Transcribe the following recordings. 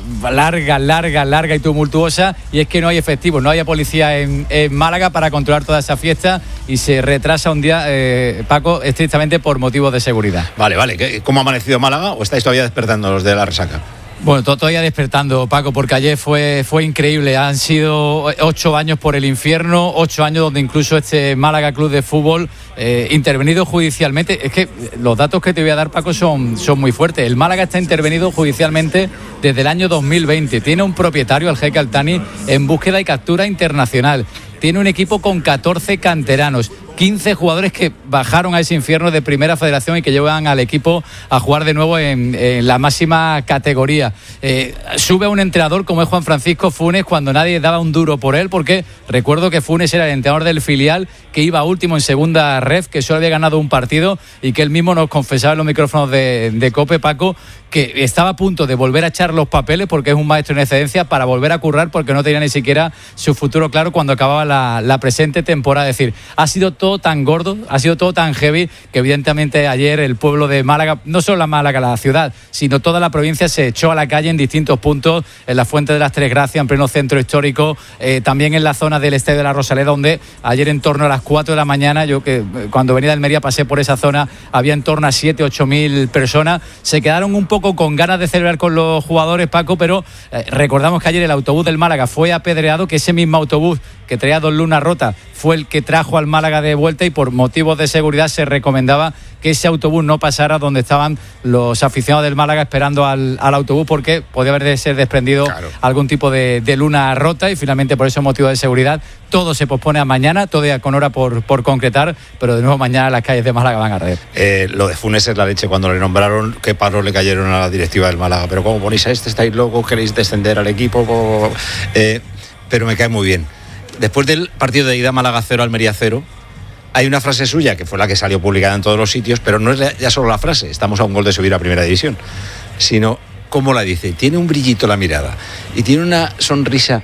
larga y tumultuosa, y es que no hay efectivos, no hay policía en Málaga para controlar toda esa fiesta y se retrasa un día, Paco, estrictamente por motivos de seguridad. Vale. ¿Cómo ha amanecido Málaga o estáis todavía despertando los de la resaca? Bueno, todavía despertando, Paco, porque ayer fue increíble. Han sido 8 años por el infierno, 8 años donde incluso este Málaga Club de Fútbol, intervenido judicialmente. Es que los datos que te voy a dar, Paco, son muy fuertes. El Málaga está intervenido judicialmente desde el año 2020. Tiene un propietario, el Jeque Altani, en búsqueda y captura internacional. Tiene un equipo con 14 canteranos, 15 jugadores que bajaron a ese infierno de Primera Federación y que llevan al equipo a jugar de nuevo en la máxima categoría. Sube a un entrenador como es Juan Francisco Funes cuando nadie daba un duro por él, porque recuerdo que Funes era el entrenador del filial que iba último en segunda ref, que solo había ganado un partido y que él mismo nos confesaba en los micrófonos de COPE, Paco, que estaba a punto de volver a echar los papeles porque es un maestro en excedencia para volver a currar porque no tenía ni siquiera su futuro claro cuando acababa la presente temporada. Es decir, ha sido todo tan gordo, ha sido todo tan heavy que evidentemente ayer el pueblo de Málaga, no solo la Málaga, la ciudad, sino toda la provincia se echó a la calle en distintos puntos, en la Fuente de las Tres Gracias, en pleno centro histórico, también en la zona del Estadio de la Rosaleda, donde ayer en torno a las 4 de la mañana, yo que cuando venía de Almería pasé por esa zona, había en torno a 7-8 mil personas. Se quedaron un poco con ganas de celebrar con los jugadores, Paco, pero recordamos que ayer el autobús del Málaga fue apedreado, que ese mismo autobús que traía 2 lunas rotas fue el que trajo al Málaga de vuelta, y por motivos de seguridad se recomendaba que ese autobús no pasara donde estaban los aficionados del Málaga esperando al autobús, porque podía haber de ser desprendido algún tipo de luna rota, y finalmente por esos motivos de seguridad todo se pospone a mañana, todavía con hora por concretar, pero de nuevo mañana las calles de Málaga van a arder. Lo de Funes es la leche. Cuando le nombraron, qué palos le cayeron a la directiva del Málaga, pero ¿cómo ponéis a este? ¿Estáis locos? ¿Queréis descender al equipo? Pero me cae muy bien. Después del partido de ida, Málaga 0, Almería 0, hay una frase suya que fue la que salió publicada en todos los sitios, pero no es ya solo la frase, estamos a un gol de subir a Primera División, sino cómo la dice. Tiene un brillito la mirada y tiene una sonrisa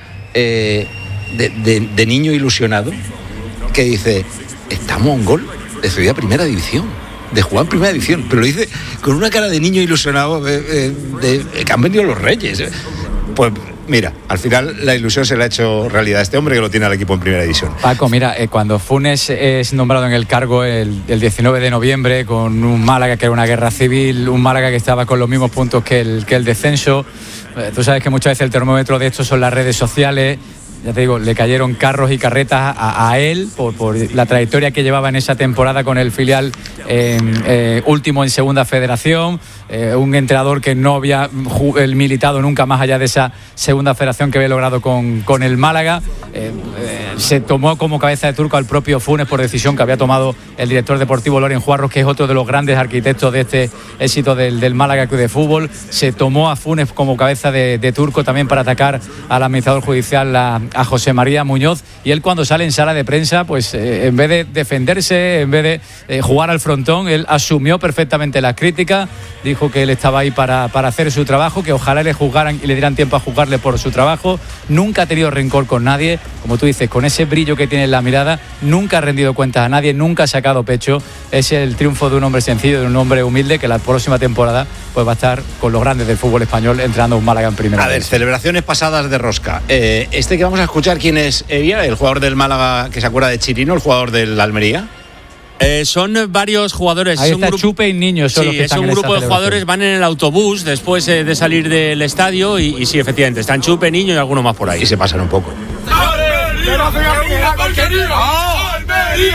de niño ilusionado que dice, estamos a un gol de subir a Primera División, de jugar en Primera División, pero lo dice con una cara de niño ilusionado de que han venido los Reyes. Pues mira, al final la ilusión se le ha hecho realidad a este hombre que lo tiene al equipo en Primera División. Paco, mira, cuando Funes es nombrado en el cargo el 19 de noviembre con un Málaga que era una guerra civil, un Málaga que estaba con los mismos puntos que el descenso, tú sabes que muchas veces el termómetro de esto son las redes sociales. Ya te digo, le cayeron carros y carretas a él por la trayectoria que llevaba en esa temporada con el filial último en Segunda Federación, un entrenador que no había militado nunca más allá de esa Segunda Federación que había logrado con el Málaga. Se tomó como cabeza de turco al propio Funes por decisión que había tomado el director deportivo Loren Juarros, que es otro de los grandes arquitectos de este éxito del Málaga Club de Fútbol. Se tomó a Funes como cabeza de turco también para atacar al administrador judicial, a José María Muñoz, y él cuando sale en sala de prensa, pues en vez de defenderse, en vez de jugar al frontón, él asumió perfectamente las críticas, dijo que él estaba ahí para hacer su trabajo, que ojalá le juzgaran y le dieran tiempo a juzgarle por su trabajo. Nunca ha tenido rencor con nadie, como tú dices, con ese brillo que tiene en la mirada, nunca ha rendido cuentas a nadie, nunca ha sacado pecho. Es el triunfo de un hombre sencillo, de un hombre humilde, que la próxima temporada pues va a estar con los grandes del fútbol español entrenando un Málaga en Primera. A ver, celebraciones pasadas de rosca. Este que vamos a escuchar, ¿quién es? ¿El jugador del Málaga que se acuerda de Chirino, el jugador del Almería? Son varios jugadores. Ahí está Chupe y Niños. Sí, es un grupo de jugadores, van en el autobús después de salir del estadio y sí, efectivamente, están Chupe, Niños y alguno más por ahí. Y se pasan un poco.